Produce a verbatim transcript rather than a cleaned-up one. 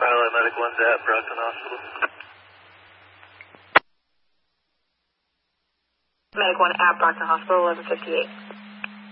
Starlight Medic one's at Brockton Hospital. Medic one at Brockton Hospital, eleven fifty-eight.